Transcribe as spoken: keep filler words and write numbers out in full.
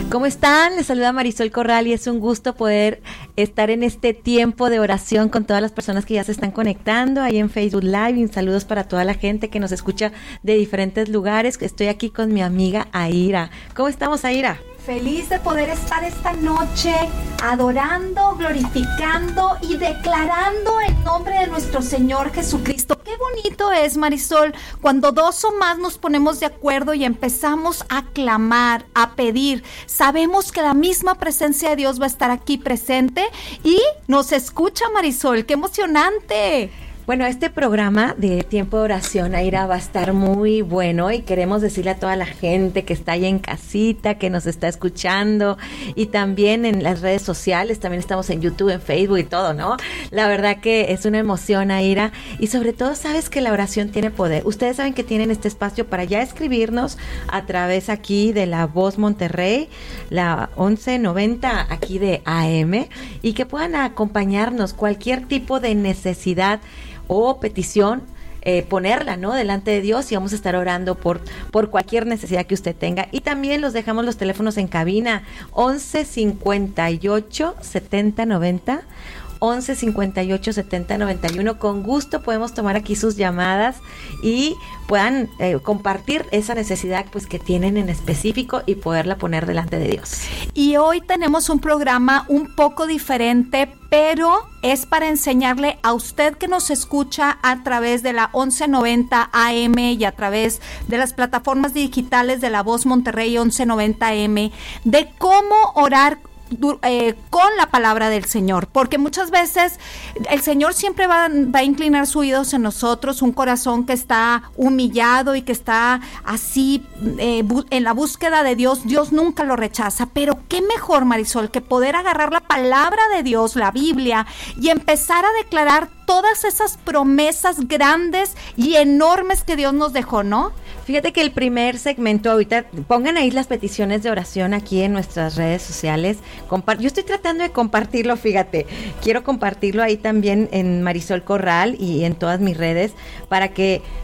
¿Cómo están? Les saluda Marisol Corral y es un gusto poder estar en este tiempo de oración con todas las personas que ya se están conectando ahí en Facebook Live. Y saludos para toda la gente que nos escucha de diferentes lugares. Estoy aquí con mi amiga Aira. ¿Cómo estamos, Aira? Feliz de poder estar esta noche adorando, glorificando y declarando el nombre de nuestro Señor Jesucristo. Qué bonito es, Marisol, cuando dos o más nos ponemos de acuerdo y empezamos a clamar, a pedir. Sabemos que la misma presencia de Dios va a estar aquí presente y nos escucha, Marisol. ¡Qué emocionante! Bueno, este programa de Tiempo de Oración, Aira, va a estar muy bueno y queremos decirle a toda la gente que está ahí en casita, que nos está escuchando y también en las redes sociales, también estamos en YouTube, en Facebook y todo, ¿no? La verdad que es una emoción, Aira, y sobre todo sabes que la oración tiene poder. Ustedes saben que tienen este espacio para ya escribirnos a través aquí de La Voz Monterrey, la once noventa aquí de A M, y que puedan acompañarnos cualquier tipo de necesidad o petición, eh, ponerla, ¿no?, delante de Dios, y vamos a estar orando por, por cualquier necesidad que usted tenga. Y también los dejamos los teléfonos en cabina, once cincuenta y ocho setenta noventa, once cincuenta y ocho setenta noventa y uno. Con gusto podemos tomar aquí sus llamadas y puedan eh, compartir esa necesidad pues que tienen en específico y poderla poner delante de Dios. Y hoy tenemos un programa un poco diferente, pero es para enseñarle a usted que nos escucha a través de la once noventa A M y a través de las plataformas digitales de La Voz Monterrey once noventa A M, de cómo orar Eh, con la palabra del Señor, porque muchas veces el Señor siempre va, va a inclinar su oído en nosotros, un corazón que está humillado y que está así eh, bu- en la búsqueda de Dios. Dios nunca lo rechaza, pero qué mejor, Marisol, que poder agarrar la palabra de Dios, la Biblia, y empezar a declarar todas esas promesas grandes y enormes que Dios nos dejó, ¿no? Fíjate que el primer segmento, ahorita pongan ahí las peticiones de oración aquí en nuestras redes sociales. Compar- Yo estoy tratando de compartirlo, fíjate. Quiero compartirlo ahí también en Marisol Corral y en todas mis redes para que